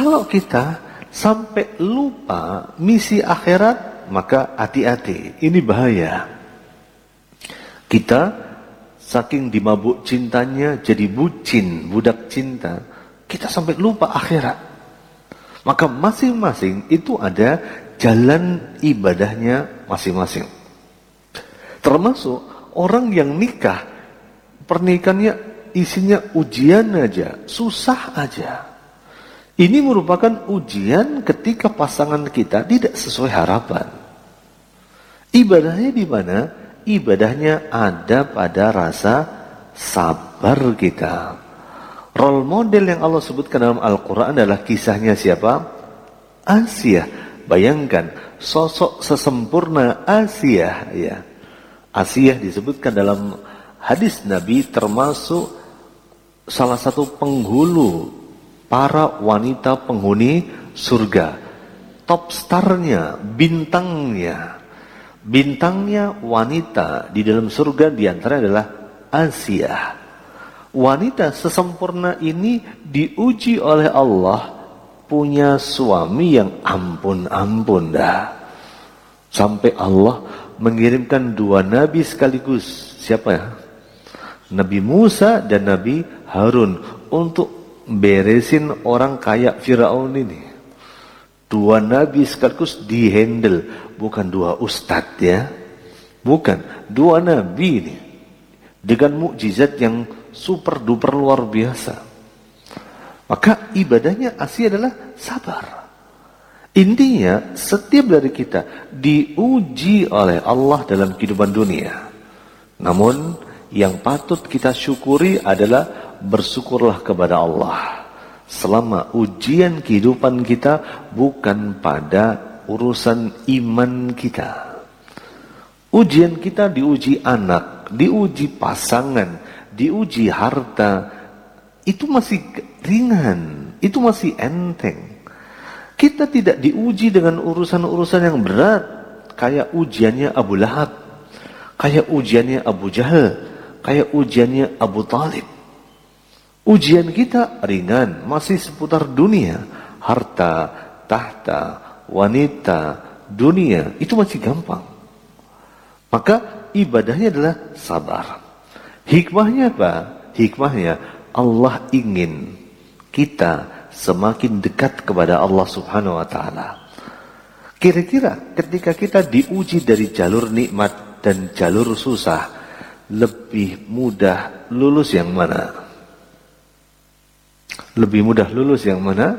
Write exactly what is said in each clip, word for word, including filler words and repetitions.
Kalau kita sampai lupa misi akhirat, maka hati-hati, ini bahaya. Kita saking dimabuk cintanya jadi bucin, budak cinta, kita sampai lupa akhirat. Maka masing-masing itu ada jalan ibadahnya masing-masing. Termasuk orang yang nikah, pernikahannya isinya ujian aja, susah aja. Ini merupakan ujian ketika pasangan kita tidak sesuai harapan. Ibadahnya di mana? Ibadahnya ada pada rasa sabar kita. Role model yang Allah sebutkan dalam Al-Quran adalah kisahnya siapa? Asiyah. Bayangkan sosok sesempurna Asiyah, ya. Asiyah disebutkan dalam hadis Nabi termasuk salah satu penghulu para wanita penghuni surga. Top starnya, bintangnya. Bintangnya wanita di dalam surga diantara adalah Asiyah. Wanita sesempurna ini diuji oleh Allah punya suami yang ampun-ampun dah. Sampai Allah mengirimkan dua nabi sekaligus. Siapa ya? Nabi Musa dan Nabi Harun untuk beresin orang kayak Firaun ini. Dua nabi sekaligus dihandle, bukan dua ustadz ya, bukan, dua nabi ini dengan mukjizat yang super duper luar biasa. Maka ibadahnya Asiyah adalah sabar. Intinya setiap dari kita diuji oleh Allah dalam kehidupan dunia. Namun yang patut kita syukuri adalah bersyukurlah kepada Allah selama ujian kehidupan kita bukan pada urusan iman kita. Ujian kita diuji anak, diuji pasangan, diuji harta, itu masih ringan, itu masih enteng. Kita tidak diuji dengan urusan-urusan yang berat, kayak ujiannya Abu Lahab, kayak ujiannya Abu Jahal, kayak ujiannya Abu Talib. Ujian kita ringan, masih seputar dunia, harta, tahta, wanita, dunia, itu masih gampang. Maka ibadahnya adalah sabar. Hikmahnya apa? Hikmahnya Allah ingin kita semakin dekat kepada Allah Subhanahu wa taala. Kira-kira ketika kita diuji dari jalur nikmat dan jalur susah, lebih mudah lulus yang mana? Lebih mudah lulus yang mana?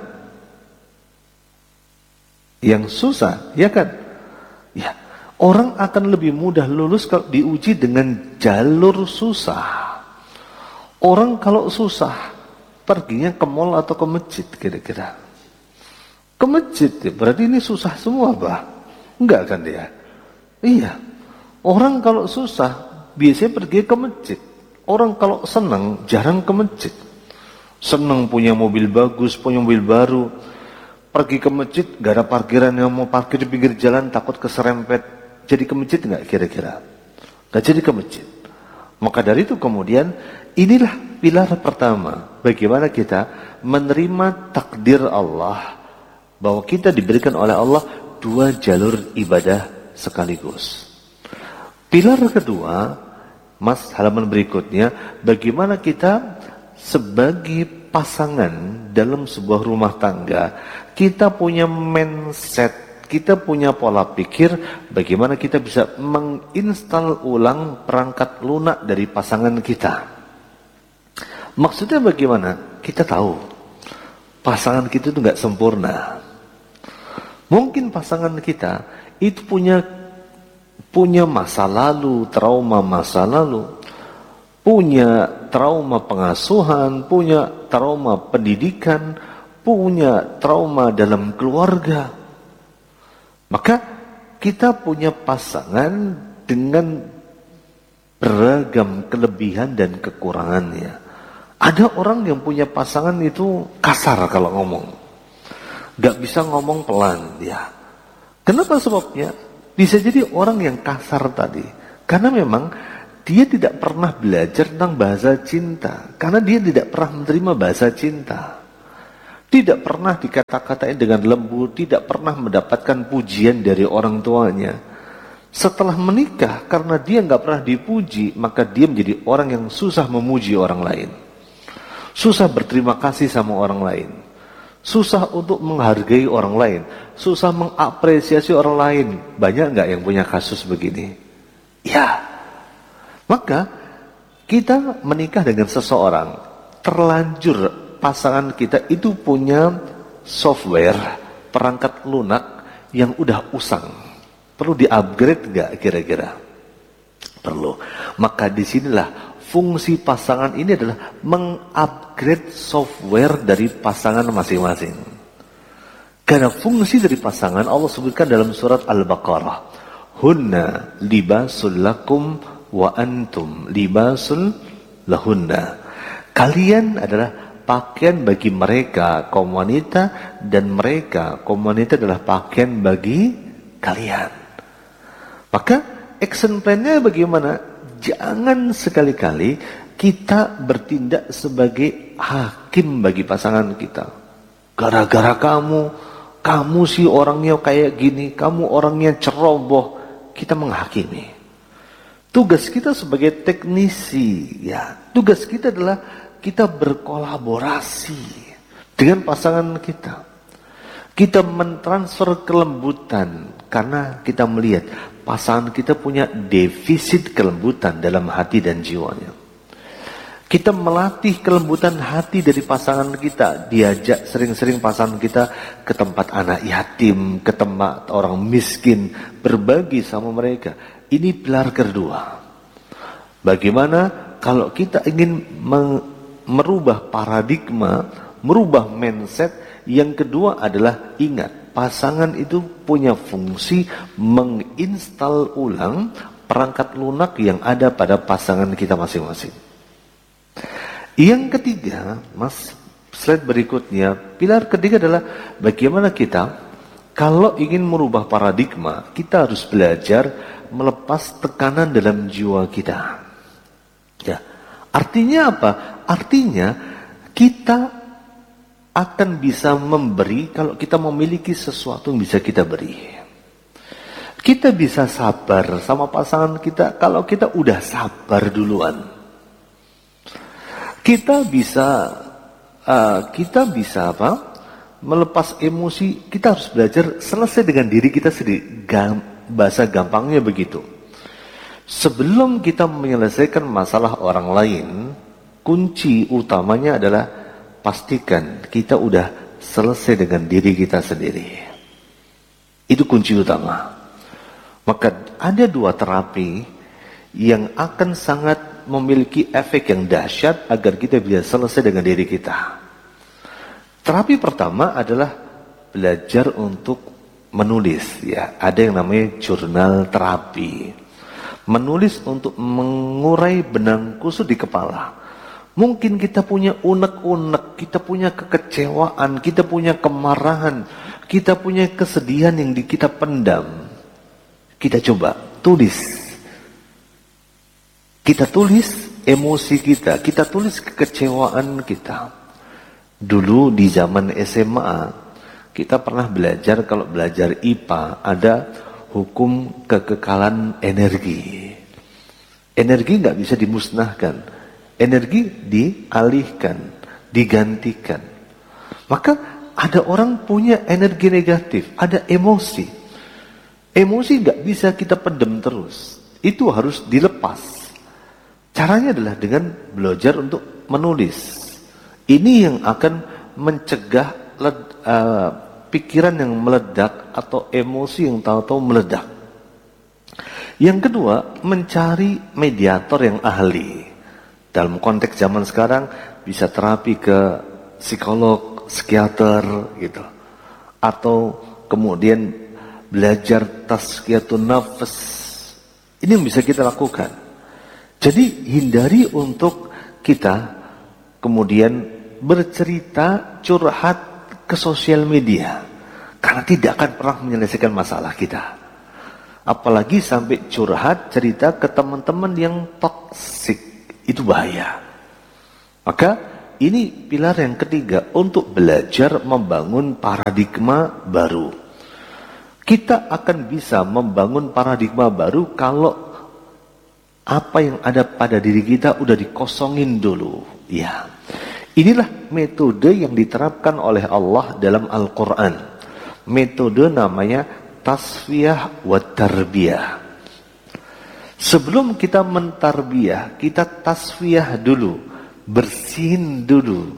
Yang susah, ya kan? Ya, orang akan lebih mudah lulus kalau diuji dengan jalur susah. Orang kalau susah, perginya ke mall atau ke masjid kira-kira. Ke masjid, ya, berarti ini susah semua, bah? Enggak kan dia? Iya. Orang kalau susah, biasanya pergi ke masjid. Orang kalau senang, jarang ke masjid. Senang punya mobil bagus, punya mobil baru, pergi ke masjid, gak ada parkiran, yang mau parkir di pinggir jalan takut keserempet. Jadi ke masjid gak kira-kira? Gak jadi ke masjid. Maka dari itu kemudian, inilah pilar pertama, bagaimana kita menerima takdir Allah, bahwa kita diberikan oleh Allah dua jalur ibadah sekaligus. Pilar kedua, Mas, halaman berikutnya, bagaimana kita sebagai pasangan dalam sebuah rumah tangga, kita punya mindset, kita punya pola pikir, bagaimana kita bisa menginstal ulang perangkat lunak dari pasangan kita. Maksudnya bagaimana? Kita tahu pasangan kita itu nggak sempurna. Mungkin pasangan kita itu punya punya masa lalu, trauma masa lalu, punya trauma pengasuhan, punya trauma pendidikan, punya trauma dalam keluarga. Maka kita punya pasangan dengan beragam kelebihan dan kekurangannya. Ada orang yang punya pasangan itu kasar kalau ngomong, gak bisa ngomong pelan dia. Kenapa sebabnya? Bisa jadi orang yang kasar tadi karena memang dia tidak pernah belajar tentang bahasa cinta, karena dia tidak pernah menerima bahasa cinta. tidak pernah dikata-katain dengan lembut, tidak pernah mendapatkan pujian dari orang tuanya. Setelah menikah, karena dia nggak pernah dipuji, maka dia menjadi orang yang susah memuji orang lain, susah berterima kasih sama orang lain, susah untuk menghargai orang lain, susah mengapresiasi orang lain. Banyak nggak yang punya kasus begini? Ya. Maka kita menikah dengan seseorang, terlanjur pasangan kita itu punya software, perangkat lunak yang udah usang. Perlu di-upgrade nggak kira-kira? Perlu. Maka disinilah fungsi pasangan ini adalah mengupgrade software dari pasangan masing-masing. Karena fungsi dari pasangan Allah sebutkan dalam surat Al-Baqarah, hunna libasul lakum wa antum libasul lahunna. Kalian adalah pakaian bagi mereka kaum wanita, dan mereka kaum wanita adalah pakaian bagi kalian. Maka action plan-nya bagaimana? Jangan sekali-kali kita bertindak sebagai hakim bagi pasangan kita. Gara-gara kamu, kamu sih orangnya kayak gini, kamu orangnya ceroboh, kita menghakimi. Tugas kita sebagai teknisi, ya, tugas kita adalah kita berkolaborasi dengan pasangan kita. Kita mentransfer kelembutan karena kita melihat pasangan kita punya defisit kelembutan dalam hati dan jiwanya. Kita melatih kelembutan hati dari pasangan kita, diajak sering-sering pasangan kita ke tempat anak yatim, ke tempat orang miskin, berbagi sama mereka. Ini pilar kedua. Bagaimana kalau kita ingin merubah paradigma, merubah mindset? Yang kedua adalah ingat, pasangan itu punya fungsi menginstal ulang perangkat lunak yang ada pada pasangan kita masing-masing. Yang ketiga, Mas, slide berikutnya, pilar ketiga adalah bagaimana kita kalau ingin merubah paradigma, kita harus belajar melepas tekanan dalam jiwa kita. Ya, artinya apa? Artinya kita akan bisa memberi kalau kita memiliki sesuatu yang bisa kita beri. Kita bisa sabar sama pasangan kita kalau kita udah sabar duluan. Kita bisa uh, kita bisa apa? Melepas emosi. Kita harus belajar selesai dengan diri kita sendiri. Gam, bahasa gampangnya begitu. Sebelum kita menyelesaikan masalah orang lain, kunci utamanya adalah pastikan kita udah selesai dengan diri kita sendiri. Itu kunci utama. Maka ada dua terapi yang akan sangat memiliki efek yang dahsyat agar kita bisa selesai dengan diri kita. Terapi pertama adalah belajar untuk menulis. Ya, ada yang namanya jurnal terapi. Menulis untuk mengurai benang kusut di kepala. Mungkin kita punya unek-unek, kita punya kekecewaan, kita punya kemarahan, kita punya kesedihan yang di kita pendam. Kita coba tulis. Kita tulis emosi kita, kita tulis kekecewaan kita. Dulu di zaman S M A, kita pernah belajar, kalau belajar I P A, ada hukum kekekalan energi. Energi nggak bisa dimusnahkan. Energi dialihkan, digantikan. Maka ada orang punya energi negatif, ada emosi. Emosi nggak bisa kita pendam terus. Itu harus dilepas. Caranya adalah dengan belajar untuk menulis. Ini yang akan mencegah led, uh, pikiran yang meledak atau emosi yang tahu-tahu meledak. Yang kedua, mencari mediator yang ahli. Dalam konteks zaman sekarang bisa terapi ke psikolog, psikiater gitu. Atau kemudian belajar tazkiyatun nafs. Ini yang bisa kita lakukan. Jadi hindari untuk kita kemudian bercerita, curhat ke sosial media. Karena tidak akan pernah menyelesaikan masalah kita. Apalagi sampai curhat, cerita ke teman-teman yang toksik. Itu bahaya. Maka ini pilar yang ketiga untuk belajar membangun paradigma baru. Kita akan bisa membangun paradigma baru kalau apa yang ada pada diri kita udah dikosongin dulu. Ya, inilah metode yang diterapkan oleh Allah dalam Al-Quran. Metode namanya tasfiyah wa tarbiyah. Sebelum kita mentarbiyah, kita tasfiyah dulu, bersihin dulu.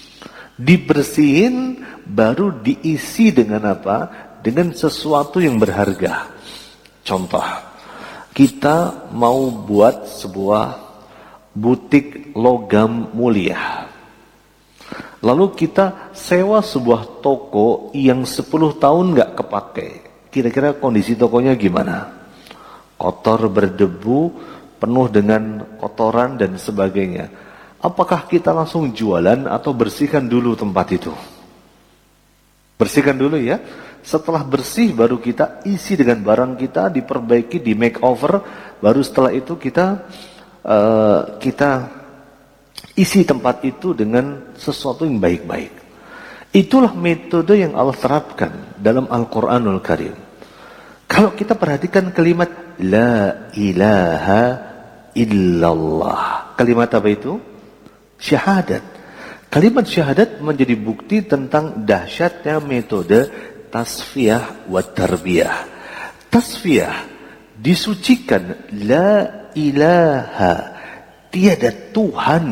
Dibersihin baru diisi dengan apa? Dengan sesuatu yang berharga. Contoh, kita mau buat sebuah butik logam mulia. Lalu kita sewa sebuah toko yang sepuluh tahun nggak kepake. Kira-kira kondisi tokonya gimana? Kotor, berdebu, penuh dengan kotoran dan sebagainya. Apakah kita langsung jualan atau bersihkan dulu tempat itu? Bersihkan dulu ya. Setelah bersih baru kita isi dengan barang kita, diperbaiki, di makeover. Baru setelah itu kita uh, kita isi tempat itu dengan sesuatu yang baik-baik. Itulah metode yang Allah terapkan dalam Al-Quranul Karim. Kalau kita perhatikan kalimat La ilaha illallah. Kalimat apa itu? Syahadat. Kalimat syahadat menjadi bukti tentang dahsyatnya metode tasfiyah wa tarbiyah. Tasfiyah, disucikan. La ilaha, tiada Tuhan.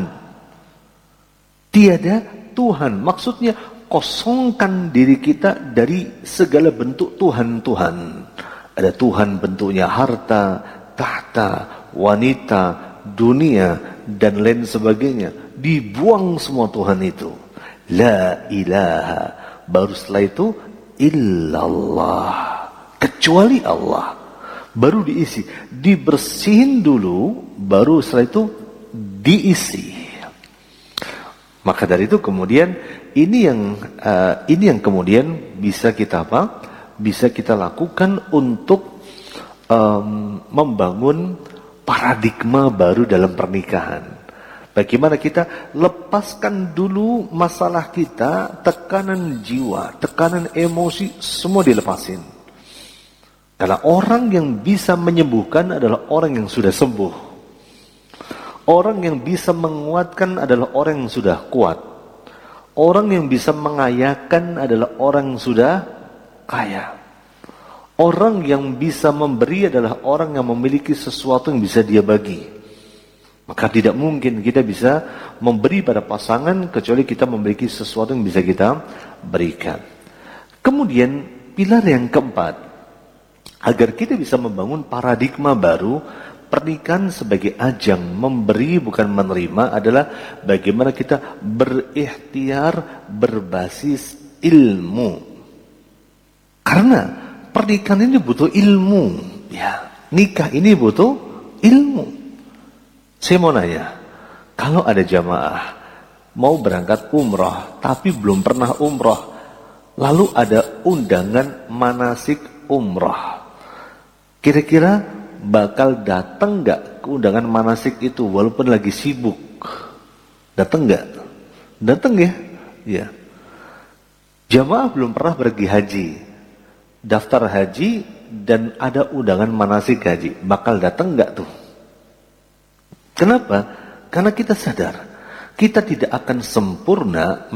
Tiada Tuhan. Maksudnya kosongkan diri kita dari segala bentuk Tuhan-Tuhan. Ada Tuhan bentuknya harta, tahta, wanita, dunia, dan lain sebagainya. Dibuang semua Tuhan itu. La ilaha. Baru setelah itu, illallah. Kecuali Allah. Baru diisi. Dibersihin dulu, baru setelah itu diisi. Maka dari itu kemudian, ini yang uh, ini yang kemudian bisa kita apa? Bisa kita lakukan untuk um, membangun paradigma baru dalam pernikahan. Bagaimana kita lepaskan dulu masalah kita, tekanan jiwa, tekanan emosi, semua dilepasin. Karena orang yang bisa menyembuhkan adalah orang yang sudah sembuh. Orang yang bisa menguatkan adalah orang yang sudah kuat. Orang yang bisa mengayakan adalah orang yang sudah kaya. Orang yang bisa memberi adalah orang yang memiliki sesuatu yang bisa dia bagi. Maka tidak mungkin kita bisa memberi pada pasangan kecuali kita memiliki sesuatu yang bisa kita berikan. Kemudian pilar yang keempat, agar kita bisa membangun paradigma baru, pernikahan sebagai ajang memberi bukan menerima adalah bagaimana kita berikhtiar berbasis ilmu. Karena pernikahan ini butuh ilmu, ya. Nikah ini butuh ilmu. Saya mau nanya, kalau ada jamaah mau berangkat umroh tapi belum pernah umroh, lalu ada undangan manasik umroh, kira-kira bakal datang nggak ke undangan manasik itu walaupun lagi sibuk? Datang nggak? Datang ya, ya. Jamaah belum pernah pergi haji, daftar haji dan ada undangan manasik haji, bakal datang nggak tuh? Kenapa? Karena kita sadar kita tidak akan sempurna